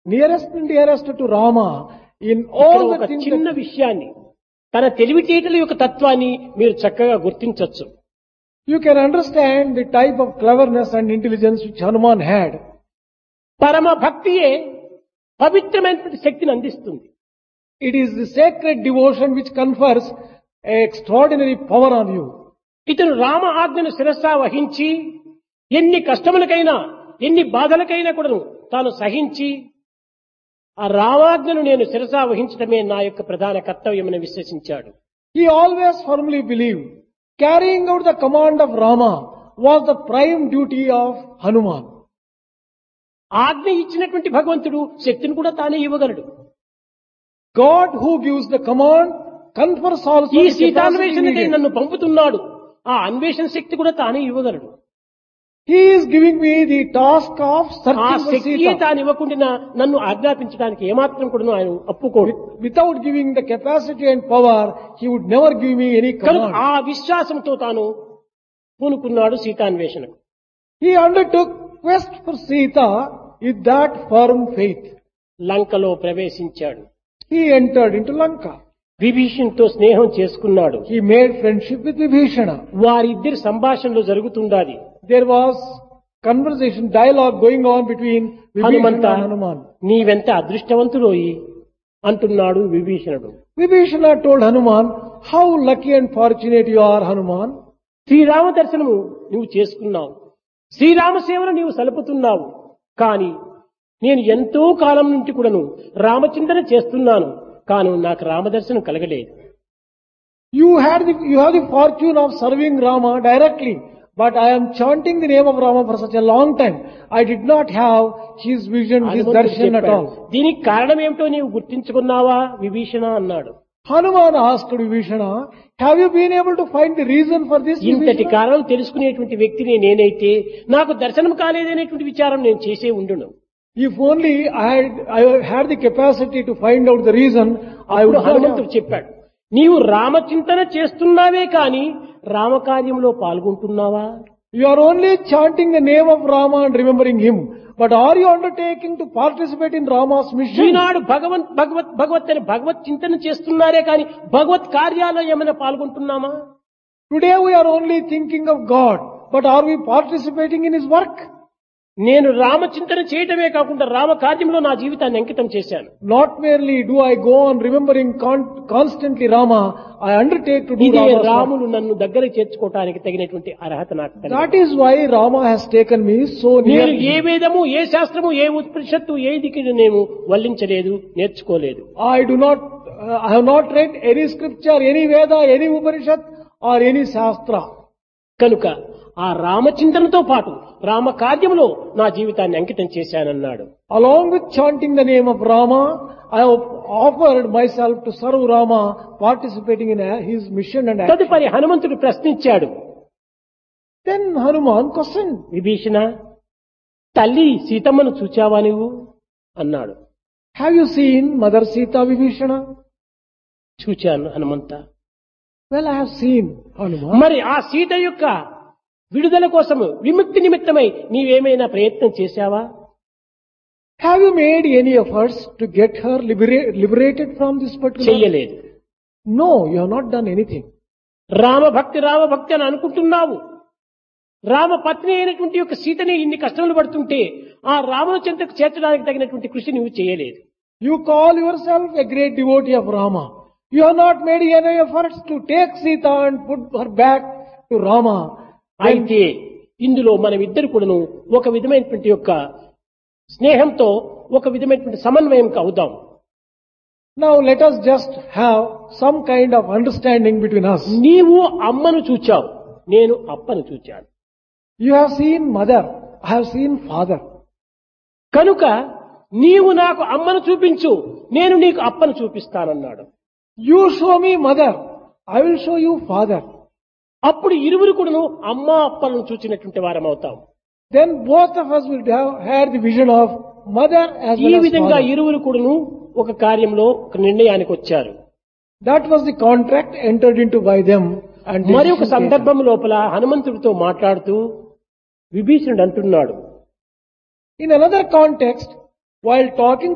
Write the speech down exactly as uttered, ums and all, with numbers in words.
nearest and dearest to Rama in ఇక్కడ all ఒక the things చిన్న that విషయాన్ని తన తెలివితేటల యొక్క తత్వాన్ని మీరు చక్కగా గుర్తించవచ్చు. you can understand the type of cleverness and intelligence which Hanuman had. పరమ భక్తియే పవిత్రమైనటువంటి శక్తిని అందిస్తుంది. It is the sacred devotion which confers extraordinary power on you. ఇతను రామ ఆజ్ఞను శిరస్సా వహించి ఎన్ని కష్టములకైనా ఎన్ని బాధలకైనా కూడా తాను సహించి ఆ రామాజ్ఞను నేను శిరసా వహించడమే నా యొక్క ప్రధాన కర్తవ్యమని విశ్వసించాడు. He always firmly believed carrying out the command of Rama was the prime duty of Hanuman. ఆజ్ఞ ఇచ్చినటువంటి భగవంతుడు శక్తిని కూడా తానే ఇవ్వగలడు. God who gives the command confers also ఈ the capacity సీతాన్వేషణకై needed. నన్ను పంపుతున్నాడు, ఆ అన్వేషణ శక్తి కూడా తానే ఇవ్వగలడు. He is giving me the task of ఆ searching for శక్తియే Sita. తాను ఇవ్వకుండా నన్ను ఆజ్ఞాపించడానికి ఏమాత్రం కూడా ఆయన ఒప్పుకోడు. Without giving the capacity and power, he would never give me any కనుక command. ఆ విశ్వాసంతో తాను పూనుకున్నాడు సీతాన్వేషణకు. He undertook quest for Sita with that firm faith. లంకలో ప్రవేశించాడు. He entered into Lanka. విభీషణ్తో స్నేహం చేసుకున్నాడు. He made friendship with Vibhishana. వారిద్దరి సంభాషణలో జరుగుతుండాలి. There was conversation, dialogue going on between Vibhishana Hanumantha and Hanuman. నీవెంత అదృష్టవంతుడోయి అంటున్నాడు విభీషణుడు. Vibhishana told Hanuman, how lucky and fortunate you are, Hanuman. Srirama దర్శనము నువ్వు చేసుకున్నావు, శ్రీరామ సేవను నీవు సలుపుతున్నావు. కానీ నేను ఎంతో కాలం నుండి కూడాను రామచింతన చేస్తున్నాను, కాను నాకు రామదర్శనం కలగలేదు. You had the, you have the fortune of serving Rama directly, but I am chanting the name of Rama for such a long time. I did not have his vision, his హనుమంతుడు darshan at చెప్పాడు, all. దీనికి కారణం ఏమిటో నీవు గుర్తించుకున్నావా విభీషణ అన్నాడు. Hanuman asked Vibhishana, have you been able to find the reason for this? ఇంతటి Vibhishana? కారణం తెలుసుకునేటువంటి వ్యక్తిని నేనైతే నాకు దర్శనం కాలేదనేటువంటి విచారం నేను చేసే ఉండును. If only I had, I had the capacity to find out the reason, I అప్పుడు would హనుమంతుడు have. చెప్పాడు, నీవు రామచింతన చేస్తున్నావే కాని రామకార్యంలో పాల్గొంటున్నావా? You are only chanting the name of Rama and remembering him, but are you undertaking to participate in Rama's mission? ఈనాడు భగవంత్ భగవత్ భగవత్ అని భగవత్ చింతన చేస్తున్నారే కాని భగవత్ కార్యాల్లో ఏమైనా పాల్గొంటున్నామా? Today we are only thinking of God, but are we participating in his work? నేను రామచింతన చేయటమే కాకుండా రామ కార్యంలో నా జీవితాన్ని అంకితం చేశాను. Not merely do I go on remembering con- constantly Rama, I undertake to do ఇదే Rama's work. రాములు నన్ను దగ్గర చేర్చుకోవటానికి తగినటువంటి అర్హత నాకు కలిగింది. That is why Rama has taken me so near. నేను ఏ వేదము ఏ శాస్త్రము ఏ ఉపనిషత్తు ఏ దిక్కు నేను వల్లించలేదు, నేర్చుకోలేదు. I do not, uh, I have not read any scripture, any Veda, any Upanishad or any Shastra. కనుక ఆ రామచింతనతో పాటు రామ కార్యములో నా జీవితాన్ని అంకితం చేశానన్నాడు. Along with chanting the name of Rama, I have offered myself to serve Rama, participating in uh, his mission and action. తదుపరి హనుమంతుడు ప్రశ్నించాడు, Then Hanuman questioned, Vibhishana, తల్లి సీతమ్మను చూచావా నువ్వు అన్నాడు. have you seen Mother Sita, Vibhishana? చూచాను Hanumantha. Well, I have seen Hanuman. మరి ఆ సీత యొక్క విడుదల కోసము విముక్తి నిమిత్తమై నీవేమైనా ప్రయత్నం చేశావా? Have you made any efforts to get her libera- liberated from this particular? చెయ్యలేదు. No, you have not done anything. రామభక్తి రామభక్తి అని అనుకుంటున్నావు. రామ పత్ని అయినటువంటి యొక్క సీతని ఇన్ని కష్టములు పడుతుంటే ఆ రాముని చెంతకు చేర్చడానికి తగినటువంటి కృషి నువ్వు చేయలేదు. You call yourself a great devotee of Rama. You have not made any efforts to take Sita and put her back to Rama. అయితే ఇందులో మనం ఇద్దరు కూడాను ఒక విధమైనటువంటి యొక్క స్నేహంతో ఒక విధమైనటువంటి సమన్వయం అవుదాం. Now let us just have some kind of understanding between us. నీవు అమ్మను చూచావు, నేను అప్పను చూచాను. You have seen mother, I have seen father. కనుక నీవు నాకు అమ్మను చూపించు, నేను నీకు అప్పను చూపిస్తానన్నాడు. You show me mother, I will show you father. అప్పుడు ఇరువురు కూడాను అమ్మ అప్పలను చూచినటువంటి వారం అవుతాం. Then both of us will have had the vision of mother as ఈ well as విధంగా father. ఇరువురు కూడాను ఒక కార్యంలో ఒక నిర్ణయానికి వచ్చారు. That was the contract entered into by them. And మరి ఒక decision taken. సందర్భం లోపల హనుమంతుడితో మాట్లాడుతూ విభీషణుడు అంటున్నాడు, In another context, while talking